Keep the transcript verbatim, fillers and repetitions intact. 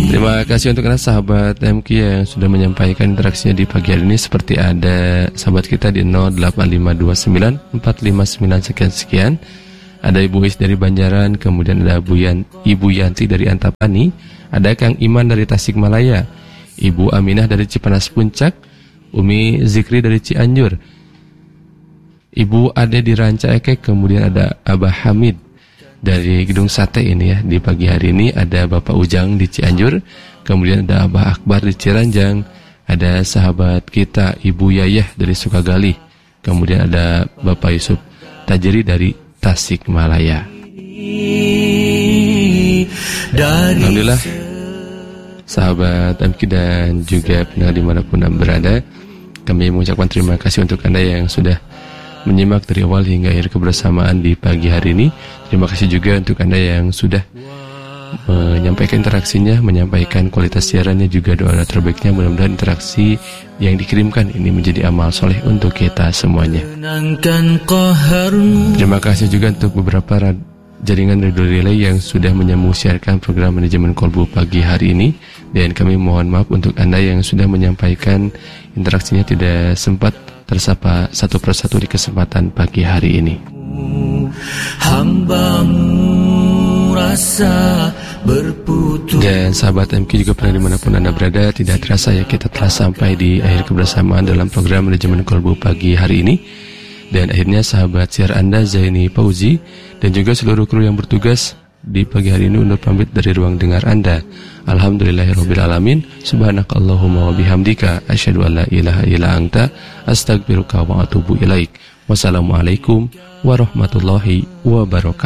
Terima kasih untuk anda sahabat M Q yang sudah menyampaikan interaksinya di pagi hari ini. Seperti ada sahabat kita di nol delapan lima dua sembilan empat lima sembilan sekian-sekian. Ada Ibu Is dari Banjaran, kemudian ada Bu Yan, Ibu Yanti dari Antapani, ada Kang Iman dari Tasikmalaya, Ibu Aminah dari Cipanas Puncak, Umi Zikri dari Cianjur, Ibu Ade di Ranca Ekek, kemudian ada Abah Hamid dari Gedung Sate ini ya. Di pagi hari ini ada Bapak Ujang di Cianjur, kemudian ada Abah Akbar di Ciranjang, ada sahabat kita Ibu Yayah dari Sukagali, kemudian ada Bapak Yusuf Tajiri dari Tasikmalaya. Alhamdulillah sahabat M Q dan juga pendengar dimanapun anda berada, kami mengucapkan terima kasih untuk anda yang sudah menyimak dari awal hingga akhir kebersamaan di pagi hari ini. Terima kasih juga untuk anda yang sudah menyampaikan interaksinya, menyampaikan kualitas siarannya, juga doa terbaiknya. Mudah-mudahan interaksi yang dikirimkan ini menjadi amal soleh untuk kita semuanya. Terima kasih juga untuk beberapa jaringan radio relay yang sudah menyambung siarkan program manajemen kolbu pagi hari ini. Dan kami mohon maaf untuk anda yang sudah menyampaikan interaksinya tidak sempat tersapa satu persatu di kesempatan pagi hari ini. Hambamu rasa berputus. Dan sahabat M Q juga pernah dimanapun anda berada, tidak terasa ya kita telah sampai di akhir kebersamaan dalam program manajemen kolbu pagi hari ini. Dan akhirnya sahabat siar anda Zaini Fauzi dan juga seluruh kru yang bertugas di pagi hari ini undur pamit dari ruang dengar anda. Alhamdulillahirabbil alamin. Subhanakallahumma wa bihamdika asyhadu an la ilaha illa anta astaghfiruka wa atubu ilaik. Wassalamualaikum warahmatullahi wabarakatuh.